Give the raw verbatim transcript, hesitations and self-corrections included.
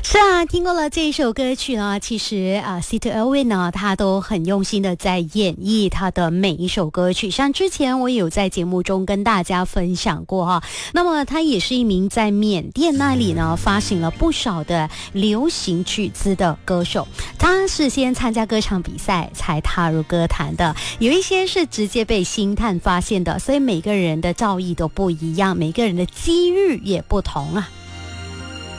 是啊，听过了这一首歌曲呢，其实啊 Sito Elwin 呢，他都很用心的在演绎他的每一首歌曲。像之前我也有在节目中跟大家分享过哈，那么他也是一名在缅甸那里呢发行了不少的流行曲子的歌手。他是先参加歌唱比赛才踏入歌坛的，有一些是直接被星探发现的，所以每个人的造诣都不一样，每个人的机遇也不同啊。